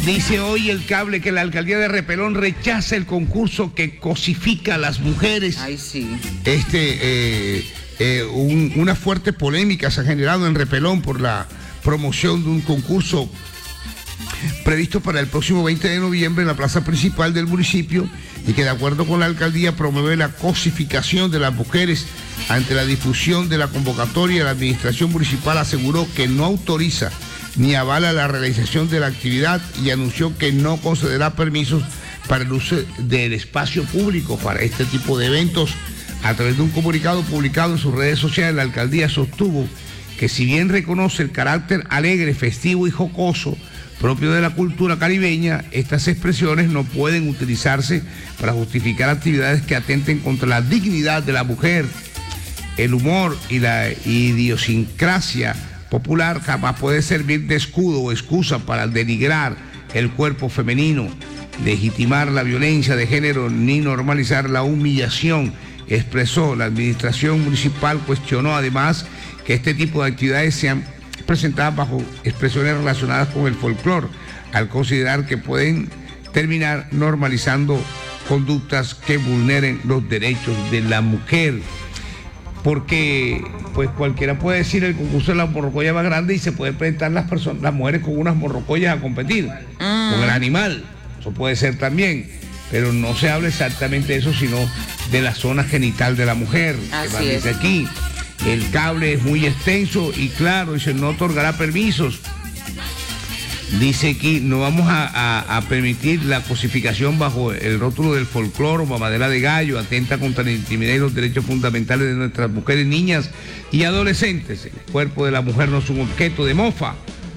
Dice hoy el cable que la alcaldía de Repelón rechaza el concurso que cosifica a las mujeres. Ay, sí. Una fuerte polémica se ha generado en Repelón por la promoción de un concurso previsto para el próximo 20 de noviembre en la plaza principal del municipio y que de acuerdo con la alcaldía promueve la cosificación de las mujeres. Ante la difusión de la convocatoria, la administración municipal aseguró que no autoriza ni avala la realización de la actividad y anunció que no concederá permisos para el uso del espacio público para este tipo de eventos. A través de un comunicado publicado en sus redes sociales, la alcaldía sostuvo que si bien reconoce el carácter alegre, festivo y jocoso propio de la cultura caribeña, estas expresiones no pueden utilizarse para justificar actividades que atenten contra la dignidad de la mujer. El humor y la idiosincrasia popular jamás puede servir de escudo o excusa para denigrar el cuerpo femenino, legitimar la violencia de género ni normalizar la humillación, expresó. La administración municipal cuestionó además que este tipo de actividades sean presentadas bajo expresiones relacionadas con el folclore, al considerar que pueden terminar normalizando conductas que vulneren los derechos de la mujer. Porque pues cualquiera puede decir el concurso de la morrocoya más grande y se pueden presentar las mujeres con unas morrocoyas a competir con el animal. Eso puede ser también, pero no se habla exactamente de eso, sino de la zona genital de la mujer. Así que dice aquí, el cable es muy extenso y claro, dice no otorgará permisos. Dice aquí, no vamos a permitir la cosificación bajo el rótulo del folclore o mamadera de gallo, atenta contra la intimidad y los derechos fundamentales de nuestras mujeres, niñas y adolescentes. El cuerpo de la mujer no es un objeto de mofa,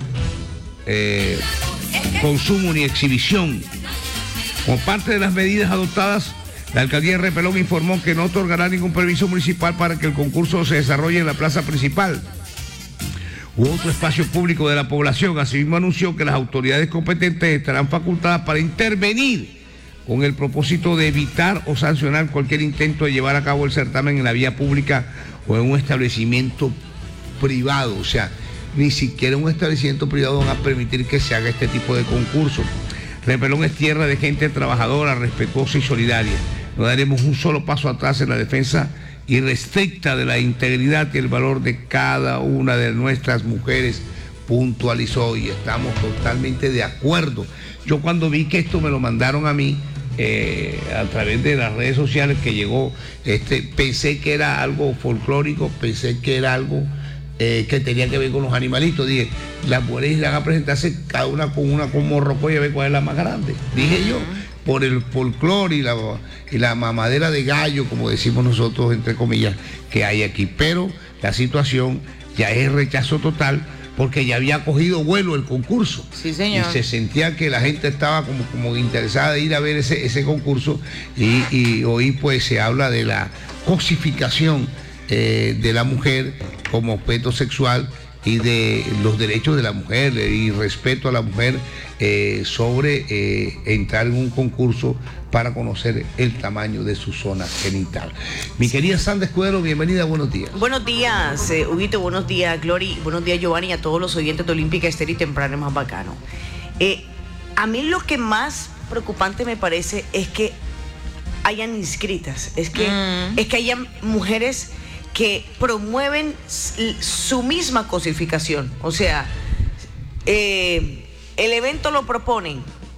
consumo ni exhibición. Como parte de las medidas adoptadas, la alcaldía de Repelón informó que no otorgará ningún permiso municipal para que el concurso se desarrolle en la plaza principal u otro espacio público de la población. Asimismo anunció que las autoridades competentes estarán facultadas para intervenir con el propósito de evitar o sancionar cualquier intento de llevar a cabo el certamen en la vía pública o en un establecimiento privado. O sea, ni siquiera en un establecimiento privado van a permitir que se haga este tipo de concurso. Repelón es tierra de gente trabajadora, respetuosa y solidaria. No daremos un solo paso atrás en la defensa irrestricta de la integridad y el valor de cada una de nuestras mujeres, puntualizó, y estamos totalmente de acuerdo. Yo cuando vi que esto me lo mandaron a mí a través de las redes sociales que llegó, pensé que era algo folclórico, pensé que era algo que tenía que ver con los animalitos. Dije, las mujeres irán a presentarse cada una con morrocoya a ver cuál es la más grande, dije yo, por el folclore y la mamadera de gallo, como decimos nosotros, entre comillas, que hay aquí. Pero la situación ya es rechazo total, porque ya había cogido vuelo el concurso. Sí, señor. Y se sentía que la gente estaba como interesada de ir a ver ese concurso, y hoy pues se habla de la cosificación de la mujer como objeto sexual y de los derechos de la mujer y respeto a la mujer sobre entrar en un concurso para conocer el tamaño de su zona genital. Mi querida Sandra Escudero, bienvenida, buenos días. Buenos días, Huguito, buenos días, Glory, buenos días, Giovanni, y a todos los oyentes de Olímpica Estéreo y Temprano es más bacano. A mí lo que más preocupante me parece es que hayan inscritas, es que hayan mujeres que promueven su misma cosificación. O sea, el evento lo proponen,